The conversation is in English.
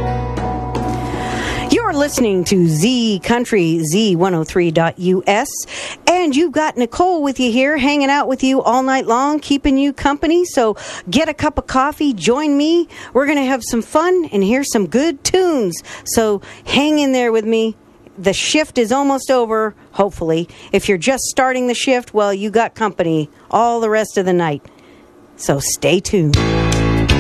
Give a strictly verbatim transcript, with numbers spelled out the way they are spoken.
You're listening to Z Country, Z one oh three dot U S, and you've got Nicole with you here, hanging out with you all night long, keeping you company. So get a cup of coffee, join me. We're going to have some fun and hear some good tunes. So hang in there with me. The shift is almost over, hopefully. If you're just starting the shift, well, you got company all the rest of the night. So stay tuned.